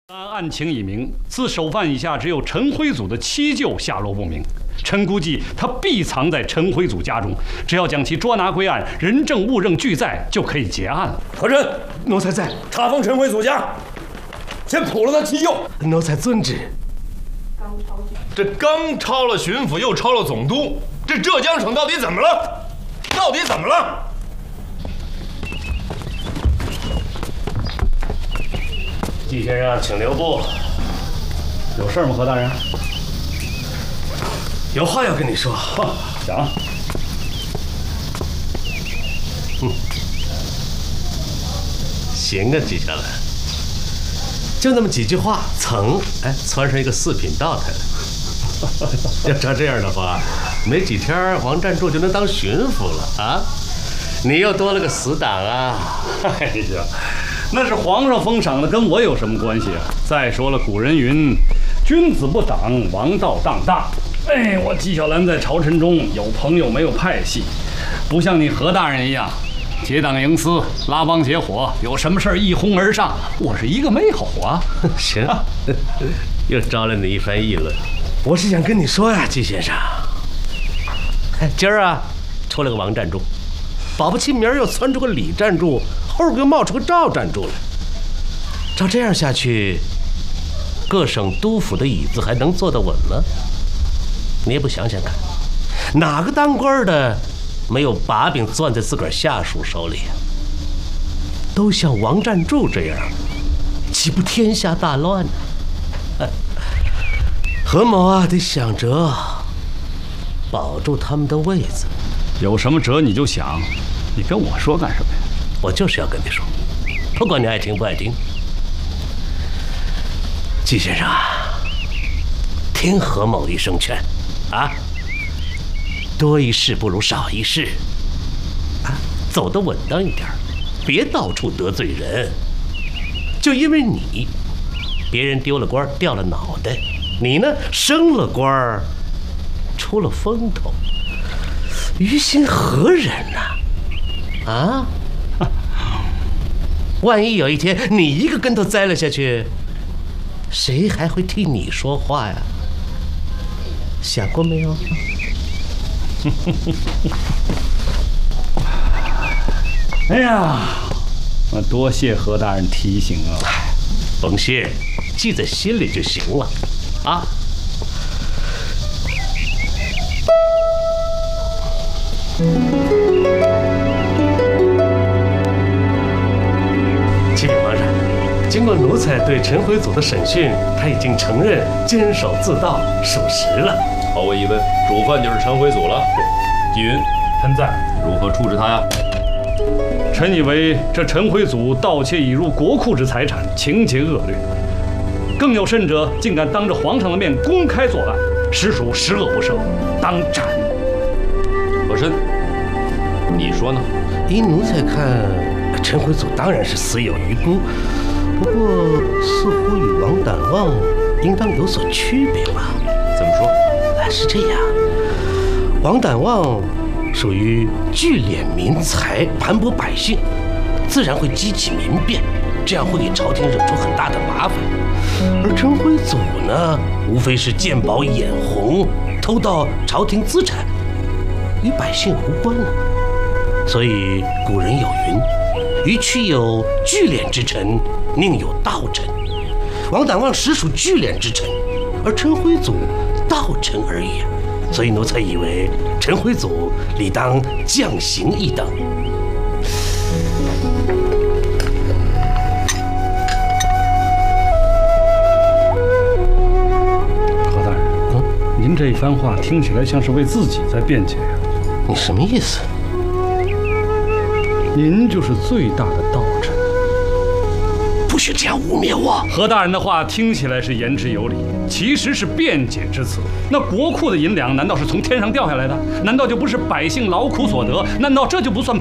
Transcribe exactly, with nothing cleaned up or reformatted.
按案情已明，自首犯以下只有陈辉祖的七舅下落不明。臣估计他必藏在陈辉祖家中，只要将其捉拿归案，人证物证俱在，就可以结案了。 和珅，奴才在，查封陈辉祖家，先捕了他七舅。 奴才遵旨。 这刚抄了巡抚，又抄了总督，这浙江省到底怎么了？到底怎么了？ 季先生，请留步。 有事吗，何大人？ 有话要跟你说。 讲。 嗯，行啊，季小兰，就那么几句话，噌，哎，窜上一个四品道台了。要照这样的话，没几天王占柱就能当巡抚了啊！你又多了个死党啊！ 哎呀，那是皇上封赏的，跟我有什么关系啊？再说了，古人云：“君子不长，王道当大。”哎，我纪晓岚在朝臣中有朋友没有派系，不像你何大人一样，结党营私、拉帮结伙，有什么事儿一哄而上。我是一个没有啊。 行，又招了你一番议论。我是想跟你说呀，季先生，哎，今儿啊出了个王占柱，保不齐明儿又窜出个李占柱，后边又冒出个赵占柱来。照这样下去，各省督府的椅子还能坐得稳吗？你也不想想看，哪个当官的没有把柄攥在自个儿下属手里啊？都像王占柱这样，岂不天下大乱呢？何某啊，得想着保住他们的位子。 有什么辙你就想，你跟我说干什么呀？ 我就是要跟你说，不管你爱听不爱听。季先生，听何某一声劝啊，多一事不如少一事啊，走得稳当一点，别到处得罪人。就因为你，别人丢了官掉了脑袋，你呢升了官出了风头，于心何忍呐？啊？万一有一天你一个跟头栽了下去，谁还会替你说话呀？想过没有？ 哎呀，我多谢何大人提醒啊！ 甭谢，记在心里就行了啊。启禀皇上，经过奴才对陈辉祖的审讯，他已经承认监守自盗，属实了。 毫无疑问，主犯就是陈辉祖了。纪云， 臣在。 如何处置他呀？ 臣以为这陈辉祖盗窃已入国库之财产，情节恶劣。更有甚者，竟敢当着皇上的面公开作案，实属十恶不赦，当斩。 和珅，你说呢？ 依奴才看，陈辉祖当然是死有余辜，不过似乎与王胆旺应当有所区别吧？ 怎么说？ 哎，是这样，王胆旺属于聚敛民财、盘剥百姓，自然会激起民变，这样会给朝廷惹出很大的麻烦。而陈辉祖呢，无非是见宝眼红，偷盗朝廷资产，与百姓无关呢。所以古人有云：“予取有聚敛之臣，宁有盗臣。”王胆旺实属聚敛之臣，而陈辉祖盗臣而已。所以奴才以为陈辉祖理当降刑一等。 何大人，嗯，您这一番话听起来像是为自己在辩解呀。 你什么意思？ 您就是最大的盗臣。 不许这样污蔑我！ 何大人的话听起来是言之有理，其实是辩解之词。那国库的银两难道是从天上掉下来的？难道就不是百姓劳苦所得？难道这就不算